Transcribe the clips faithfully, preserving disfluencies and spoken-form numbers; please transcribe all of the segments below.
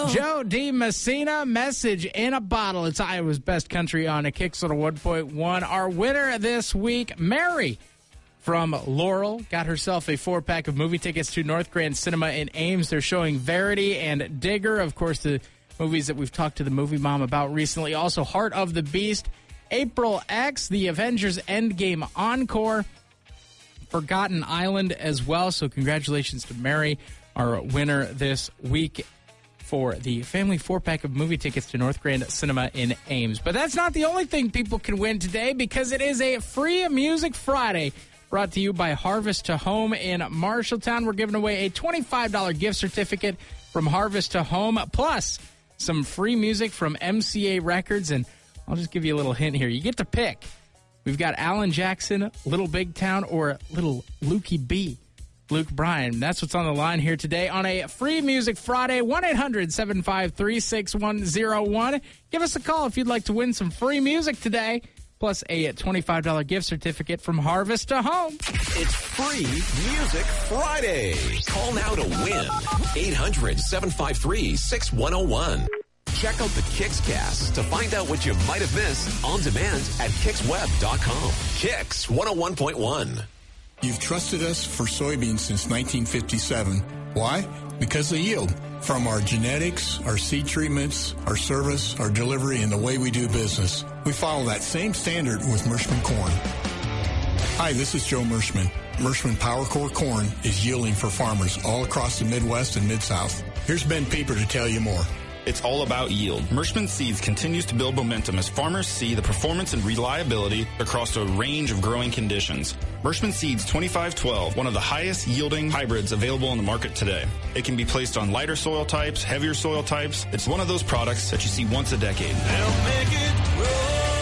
Joe D. Messina, Message in a Bottle. It's Iowa's best country on a Kicks one oh one point one. Our winner this week, Mary from Laurel, got herself a four-pack of movie tickets to North Grand Cinema in Ames. They're showing Verity and Digger, of course, the movies that we've talked to the movie mom about recently. Also, Heart of the Beast, April X, the Avengers Endgame Encore, Forgotten Island as well. So congratulations to Mary, our winner this week for the family four-pack of movie tickets to North Grand Cinema in Ames. But that's not the only thing people can win today, because it is a Free Music Friday brought to you by Harvest to Home in Marshalltown. We're giving away a twenty-five dollars gift certificate from Harvest to Home, plus some free music from M C A Records. And I'll just give you a little hint here. You get to pick. We've got Alan Jackson, Little Big Town, or Little Lukey B. Luke Bryan. That's what's on the line here today on a Free Music Friday. one eight hundred seven five three six one zero one. Give us a call if you'd like to win some free music today, plus a twenty-five dollars gift certificate from Harvest to Home. It's Free Music Friday. Call now to win. eight hundred seven five three six one zero one. Check out the Kicks Cast to find out what you might have missed on demand at kicks web dot com. Kicks one oh one point one. You've trusted us for soybeans since nineteen fifty-seven. Why? Because they yield. From our genetics, our seed treatments, our service, our delivery, and the way we do business, we follow that same standard with Mershman Corn. Hi, this is Joe Mershman. Mershman PowerCore Corn is yielding for farmers all across the Midwest and Mid-South. Here's Ben Pieper to tell you more. It's all about yield. Mershman Seeds continues to build momentum as farmers see the performance and reliability across a range of growing conditions. Mershman Seeds twenty-five twelve, one of the highest yielding hybrids available in the market today. It can be placed on lighter soil types, heavier soil types. It's one of those products that you see once a decade. They'll make it grow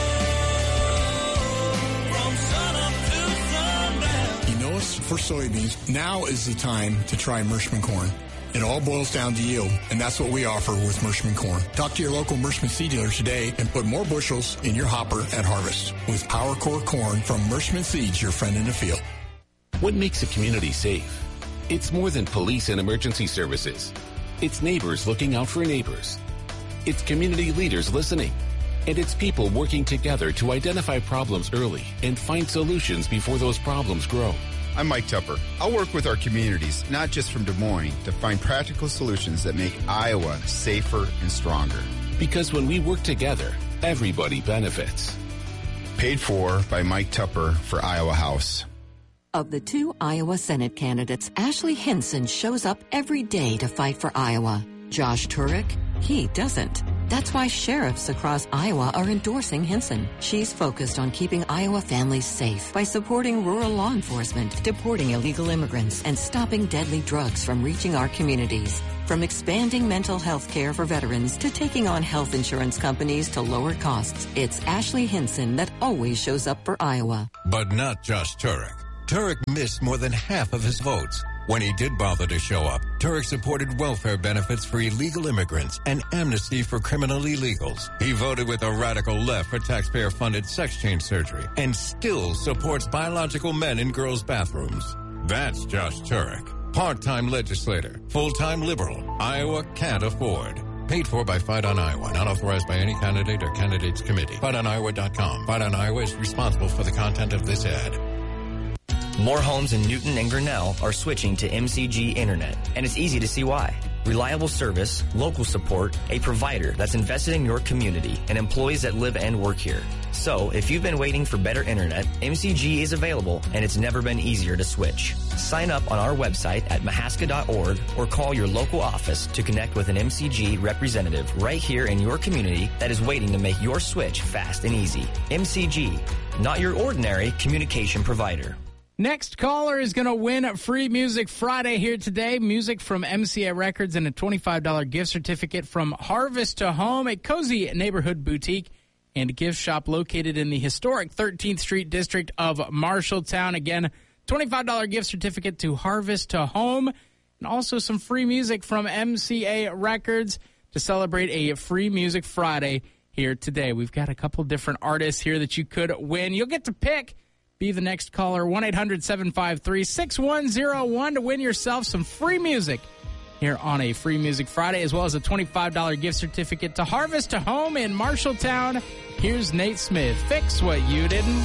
from sun up to sundown. You know us for soybeans. Now is the time to try Mershman Corn. It all boils down to yield, and that's what we offer with Mershman Corn. Talk to your local Mershman seed dealer today and put more bushels in your hopper at harvest with PowerCore Corn from Mershman Seeds, your friend in the field. What makes a community safe? It's more than police and emergency services. It's neighbors looking out for neighbors. It's community leaders listening. And it's people working together to identify problems early and find solutions before those problems grow. I'm Mike Tupper. I'll work with our communities, not just from Des Moines, to find practical solutions that make Iowa safer and stronger. Because when we work together, everybody benefits. Paid for by Mike Tupper for Iowa House. Of the two Iowa Senate candidates, Ashley Hinson shows up every day to fight for Iowa. Josh Turek, he doesn't. That's why sheriffs across Iowa are endorsing Hinson. She's focused on keeping Iowa families safe by supporting rural law enforcement, deporting illegal immigrants, and stopping deadly drugs from reaching our communities. From expanding mental health care for veterans to taking on health insurance companies to lower costs, it's Ashley Hinson that always shows up for Iowa. But not just Turek. Turek missed more than half of his votes. When he did bother to show up, Turek supported welfare benefits for illegal immigrants and amnesty for criminal illegals. He voted with the radical left for taxpayer-funded sex change surgery and still supports biological men in girls' bathrooms. That's Josh Turek. Part-time legislator, full-time liberal, Iowa can't afford. Paid for by Fight on Iowa, not authorized by any candidate or candidates committee. fight on iowa dot com. Fight on Iowa is responsible for the content of this ad. More homes in Newton and Grinnell are switching to M C G Internet, and it's easy to see why. Reliable service, local support, a provider that's invested in your community, and employees that live and work here. So, if you've been waiting for better internet, M C G is available, and it's never been easier to switch. Sign up on our website at mahaska dot org or call your local office to connect with an M C G representative right here in your community that is waiting to make your switch fast and easy. M C G, not your ordinary communication provider. Next caller is going to win Free Music Friday here today. Music from M C A Records and a twenty-five dollars gift certificate from Harvest to Home, a cozy neighborhood boutique and gift shop located in the historic thirteenth Street district of Marshalltown. Again, twenty-five dollars gift certificate to Harvest to Home, and also some free music from M C A Records to celebrate a Free Music Friday here today. We've got a couple different artists here that you could win. You'll get to pick. Be the next caller, one eight hundred seven five three six one zero one, to win yourself some free music here on a Free Music Friday, as well as a twenty-five dollars gift certificate to Harvest to Home in Marshalltown. Here's Nate Smith. Fix what you didn't